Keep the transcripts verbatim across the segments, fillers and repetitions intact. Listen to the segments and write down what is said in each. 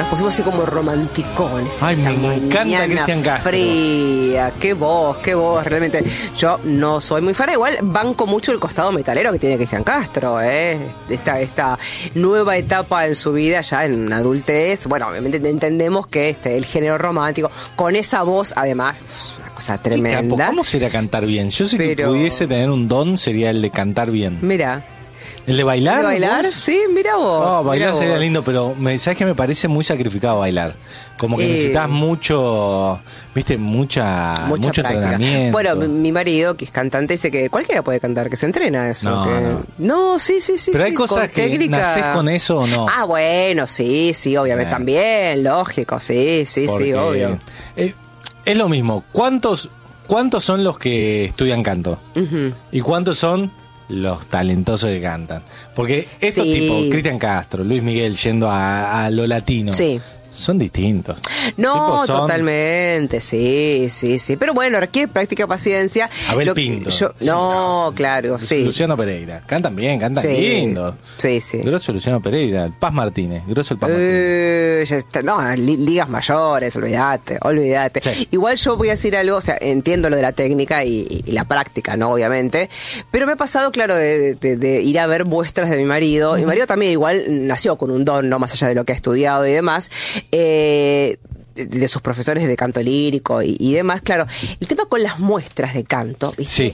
nos pusimos así como romanticones. Ay, me encanta Cristian Castro. Fría, qué voz, qué voz, realmente. Yo no soy muy fan, igual banco mucho el costado metalero que tiene Cristian Castro, ¿eh? Esta, esta nueva etapa en su vida, ya en adultez. Bueno, obviamente entendemos que este, el género romántico, con esa voz, además, una cosa tremenda. ¿Cómo será cantar bien? Yo sé Pero... que pudiese tener un don, sería el de cantar bien. Mira. ¿El de bailar? ¿El de bailar? ¿Vos? Sí, mira vos. No, bailar sería vos. lindo, pero me, ¿sabes qué? Me parece muy sacrificado bailar. Como que eh, necesitas mucho, viste, mucha, mucha mucho práctica. entrenamiento. Bueno, mi, mi marido, que es cantante, dice que cualquiera puede cantar, que se entrena eso. No, que... no. no, sí, sí, sí. Pero sí, hay cosas que técnica. nacés con eso o no. Ah, bueno, sí, sí, obviamente sí. También, lógico, sí, sí, Porque, sí, obvio. Eh, es lo mismo. ¿Cuántos, cuántos son los que estudian canto? Uh-huh. ¿Y cuántos son los talentosos que cantan? Porque estos sí. tipos, Cristian Castro, Luis Miguel, yendo a, a lo latino, sí. son distintos. No, son... totalmente, sí, sí, sí. Pero bueno, requiere práctica, paciencia. Abel lo Pinto. Que yo... No, sí, claro, sí. Luciano Pereira. Cantan bien, cantan sí. lindo. Sí, sí. Grosso Luciano Pereira. El Paz Martínez. Grosso el Paz eh, Martínez. No, ligas mayores, olvídate, olvídate. Sí. Igual yo voy a decir algo, o sea, entiendo lo de la técnica y, y la práctica, ¿no? Obviamente. Pero me ha pasado, claro, de, de, de ir a ver muestras de mi marido. Uh-huh. Mi marido también igual nació con un don, ¿no? Más allá de lo que ha estudiado y demás. Eh... de sus profesores de canto lírico y, y demás, claro. El tema con las muestras de canto, ¿viste? Sí.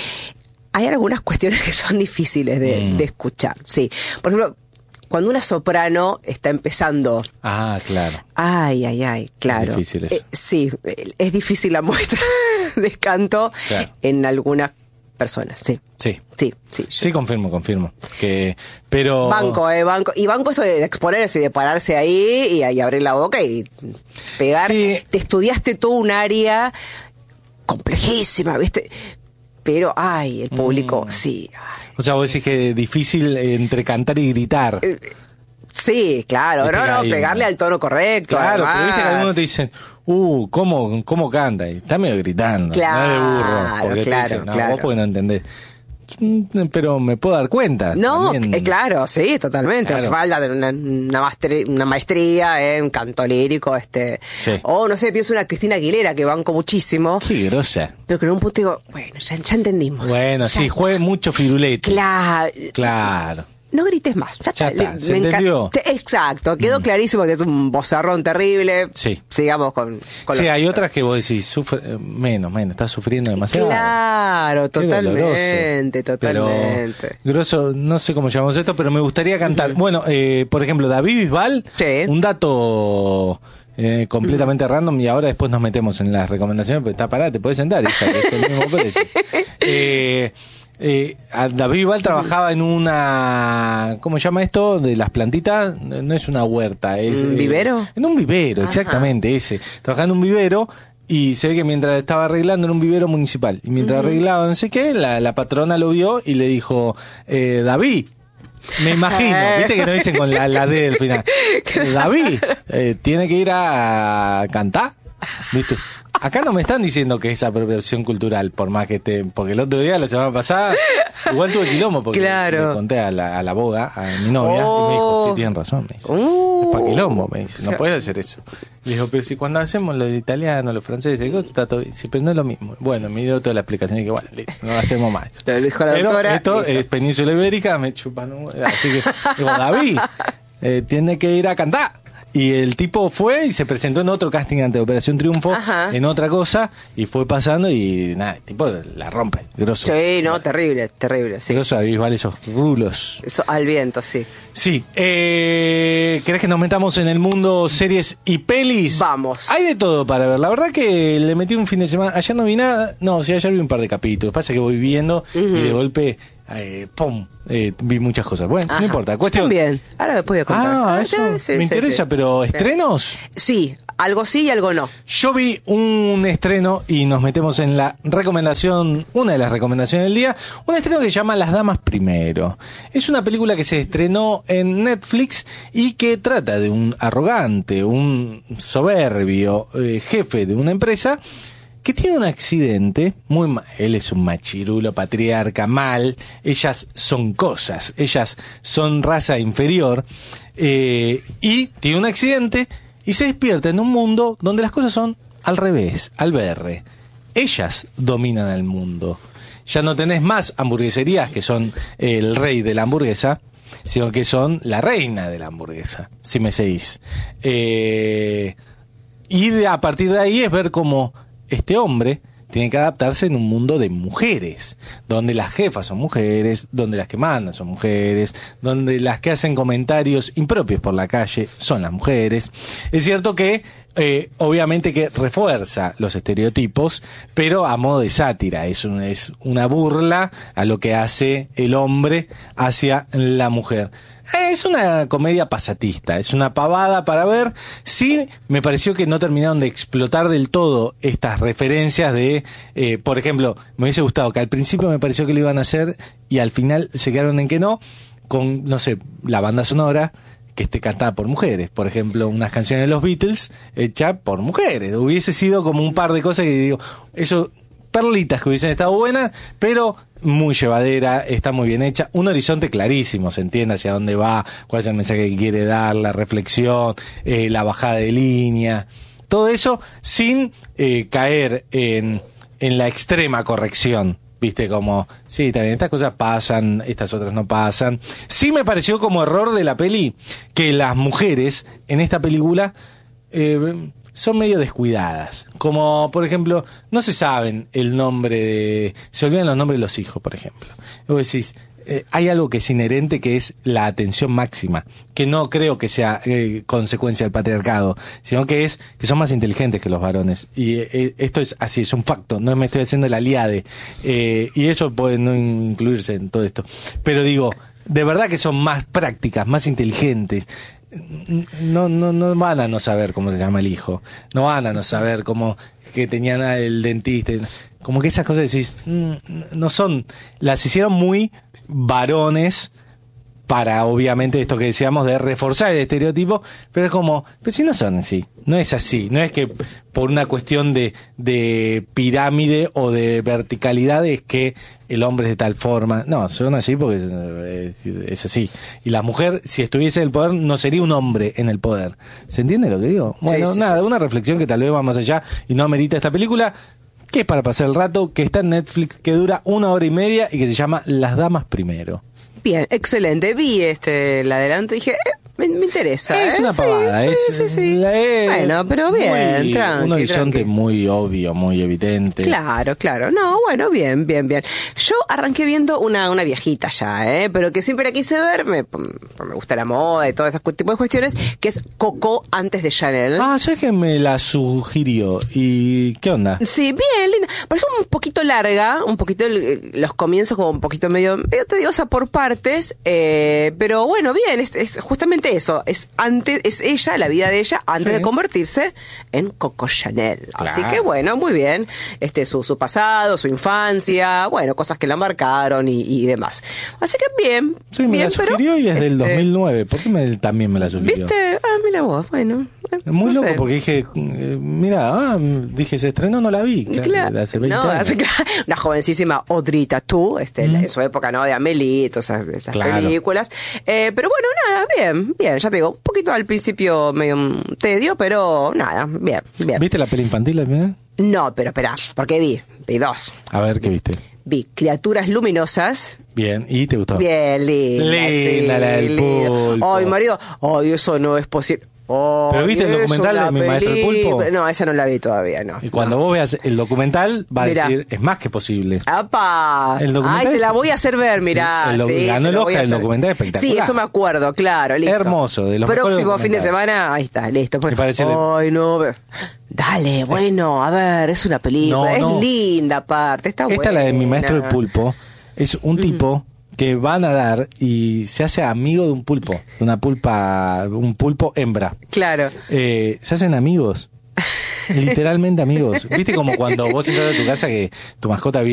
Hay algunas cuestiones que son difíciles de, mm. de escuchar, sí. Por ejemplo, cuando una soprano está empezando... Ah, claro. Ay, ay, ay, claro. Es difícil eso. Eh, sí, es difícil la muestra de canto claro. en algunas personas, sí. Sí. Sí, sí. Yo. Sí, confirmo, confirmo. Que, pero... Banco, eh, banco. Y banco esto de exponerse y de pararse ahí y, y abrir la boca y pegar. Sí. Te estudiaste todo un área complejísima, ¿viste? Pero, ay, el público, mm. sí. Ay, o sea, vos decís que es difícil entre cantar y gritar. Eh, sí, claro. No, no, pegarle al tono correcto. Claro, además. pero viste que algunos te dicen... Uh, ¿cómo, cómo canta? Y está medio gritando. Claro, no es de burro. Porque claro, te dicen, no, claro. vos porque no entendés. Pero me puedo dar cuenta. No, eh, claro, sí, totalmente. Claro. Hace falta de una, una, maestría, una maestría en canto lírico, este. Sí. O no sé, pienso una Cristina Aguilera que banco muchísimo. Qué grosa. Pero que en un punto digo, bueno, ya, ya entendimos. Bueno, ya. Sí, juegue mucho firulete. Claro. Claro. No grites más. Ya, ya está, se entendió. Exacto, quedó mm. clarísimo que es un vozarrón terrible. Sí. Sigamos con... con sí, hay otras que vos decís, sufre, menos, menos, estás sufriendo demasiado. Claro, totalmente, totalmente. Pero, grosso, no sé cómo llamamos esto, pero me gustaría cantar. Uh-huh. Bueno, eh, por ejemplo, David Bisbal, sí. un dato... Eh, completamente uh-huh. random y ahora después nos metemos en las recomendaciones, pero está parada, te podés sentar, hija, que es el mismo precio. Eh... Eh, David Bisbal trabajaba en una, ¿cómo se llama esto? De las plantitas, no es una huerta, es ¿Un vivero? Eh, en un vivero, Ajá. exactamente, ese. Trabajaba en un vivero y se ve que mientras estaba arreglando en un vivero municipal y mientras uh-huh. arreglaba no sé qué, la, la patrona lo vio y le dijo, eh, David, me imagino, viste que no dicen con la, la D del final, eh, David, eh, tiene que ir a cantar, ¿viste? Acá no me están diciendo que es apropiación cultural, por más que esté, porque el otro día, la semana pasada, igual tuve quilombo, porque claro. le conté a la, a la boda, a mi novia, oh. y me dijo, sí, tienen razón, me dice, uh. es pa' quilombo, me dice, no puedes hacer eso. Le dijo, pero si cuando hacemos lo de italiano, los franceses, está todo bien, sí, pero no es lo mismo. Bueno, me dio toda la explicación y dije, bueno, listo, no hacemos más. Lo dijo la pero doctora, esto listo. Es península ibérica, me chupan un... Así que, digo, David, eh, tiene que ir a cantar. Y el tipo fue y se presentó en otro casting ante Operación Triunfo, Ajá. en otra cosa, y fue pasando y nada, el tipo la rompe, grosso. Sí, no, terrible, terrible. Sí, grosso, sí, sí. Vale esos rulos. Eso, al viento, sí. Sí, eh, ¿querés que nos metamos en el mundo series y pelis? Vamos. Hay de todo para ver, la verdad que le metí un fin de semana, ayer no vi nada, no, sí, ayer vi un par de capítulos, pasa que voy viendo uh-huh. y de golpe... Eh, pum, eh, vi muchas cosas. Bueno, Ajá. no importa. Cuestión. Bien, ahora después voy a contar. Ah, eso sí, sí, me sí, interesa, sí. pero ¿estrenos? Sí, algo sí y algo no. Yo vi un estreno y nos metemos en la recomendación, una de las recomendaciones del día, un estreno que se llama Las Damas Primero. Es una película que se estrenó en Netflix y que trata de un arrogante, un soberbio eh, jefe de una empresa que tiene un accidente, muy ma- él es un machirulo, patriarca, mal, ellas son cosas, ellas son raza inferior, eh, y tiene un accidente y se despierta en un mundo donde las cosas son al revés, al berre. Ellas dominan el mundo. Ya no tenés más hamburgueserías que son el rey de la hamburguesa, sino que son la reina de la hamburguesa, si me seguís. Eh, y de, a partir de ahí es ver cómo este hombre tiene que adaptarse en un mundo de mujeres, donde las jefas son mujeres, donde las que mandan son mujeres, donde las que hacen comentarios impropios por la calle son las mujeres. Es cierto que eh, obviamente que refuerza los estereotipos, pero a modo de sátira, es, un, es una burla a lo que hace el hombre hacia la mujer. Es una comedia pasatista, es una pavada para ver. Sí, me pareció que no terminaron de explotar del todo estas referencias de, eh, por ejemplo, me hubiese gustado que al principio me pareció que lo iban a hacer y al final se quedaron en que no, con, no sé, la banda sonora que esté cantada por mujeres. Por ejemplo, unas canciones de los Beatles hechas por mujeres. Hubiese sido como un par de cosas que digo, eso... perlitas que hubiesen estado buenas, pero muy llevadera, está muy bien hecha, un horizonte clarísimo, se entiende hacia dónde va, cuál es el mensaje que quiere dar, la reflexión, eh, la bajada de línea, todo eso sin eh, caer en, en la extrema corrección, viste, como, sí, también estas cosas pasan, estas otras no pasan. Sí me pareció como error de la peli que las mujeres en esta película eh, son medio descuidadas, como por ejemplo, no se saben el nombre de, se olvidan los nombres de los hijos, por ejemplo. Vos decís, eh, hay algo que es inherente, que es la atención máxima, que no creo que sea eh, consecuencia del patriarcado, sino que es que son más inteligentes que los varones, y eh, esto es así, es un facto, no me estoy haciendo el aliade, eh, y eso puede no incluirse en todo esto, pero digo, de verdad que son más prácticas, más inteligentes. No, no, no van a no saber cómo se llama el hijo, no van a no saber cómo que tenían el dentista, como que esas cosas decís, mm, no son, las hicieron muy varones para obviamente esto que decíamos de reforzar el estereotipo, pero es como, pero si no son así, no es así, no es que por una cuestión de, de pirámide o de verticalidad es que el hombre es de tal forma, no, son así porque es, es así, y la mujer si estuviese en el poder no sería un hombre en el poder, ¿se entiende lo que digo? Bueno, sí, sí, nada, sí. Una reflexión que tal vez va más allá y no amerita esta película, que es para pasar el rato, que está en Netflix, que dura una hora y media y que se llama Las Damas Primero. Bien, excelente. Vi este el adelanto y dije, eh, me, me interesa. Es ¿eh? una pavada. Sí, es, sí, sí, sí. Es bueno, pero bien, muy, tranqui, un horizonte tranqui. muy obvio, muy evidente. Claro, claro. No, bueno, bien, bien, bien. Yo arranqué viendo una, una viejita ya, ¿eh? Pero que siempre la quise ver, me, me gusta la moda y todo ese tipo de cuestiones, que es Coco antes de Chanel. Ah, ¿sabes que me la sugirió? ¿Y qué onda? Sí, bien, linda. Parece un poquito larga, un poquito el, los comienzos como un poquito medio, medio tediosa por partes, eh, pero bueno, bien, es, es justamente eso, es antes, es ella, la vida de ella, antes sí. de convertirse en Coco Chanel. Claro. Así que bueno, muy bien, este, su, su pasado, su infancia, bueno, cosas que la marcaron y, y demás. Así que bien, sí, me bien, la sugirió pero, y es este, del dos mil nueve, ¿por qué me, también me la sugirió? ¿Viste? Ah, mira vos, bueno. Muy no loco sé. porque dije, eh, mira, ah, dije, se estrenó, no la vi. Claro, claro, hace veinte no, años. hace, una jovencísima Audrey Tautou, este, mm. en su época, ¿no? De Amélie, todas esas, esas claro. películas. Eh, pero bueno, nada, bien, bien, ya te digo, un poquito al principio medio un tedio, pero nada, bien, bien. ¿Viste la peli infantil al final? No, pero espera, porque vi, vi dos. A ver, ¿qué viste? Vi Criaturas Luminosas. Bien, ¿y te gustó? Bien, linda. Linda, sí, la del pulpo. Ay, marido, ay, eso no es posible. Oh, ¿pero viste el documental de Mi Maestro el Pulpo? No, esa no la vi todavía, no. Y cuando no. vos veas el documental, va Mirá. a decir, es más que posible. ¡Apa! El documental Ay, se es... la voy a hacer ver, mirá. El, el, sí, ganó el Oscar, el documental espectacular. Sí, eso me acuerdo, claro, listo. Hermoso, de los próximo fin de semana, ahí está, listo. Me parece Ay, no. Dale, bueno, a ver, es una película, no, es no. linda aparte, está buena. Esta, la de Mi Maestro el Pulpo, es un tipo... Mm. que va a nadar y se hace amigo de un pulpo, de una pulpa, un pulpo hembra. Claro. Eh, se hacen amigos, literalmente amigos. ¿Viste como cuando vos entras a tu casa que tu mascota viene